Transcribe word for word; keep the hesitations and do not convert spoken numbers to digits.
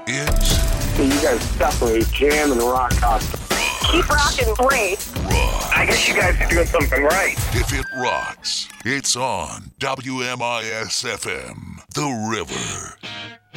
is... So you guys separate jam and rock concert. Keep rocking, great. Rock. I guess you guys are doing something right. If it rocks, it's on W M I S F M, The River.